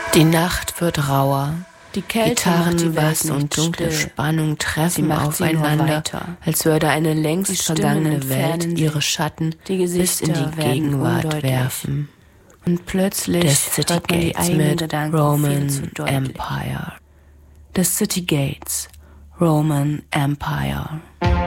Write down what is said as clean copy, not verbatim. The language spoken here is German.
Die Nacht wird rauer. Die Kälte Gitarrenbass und dunkle still. Spannung treffen aufeinander, als würde eine längst vergangene Welt ihre Schatten bis in die Gegenwart werfen. Und plötzlich The City Gates mit Roman Empire. The City Gates, Roman Empire.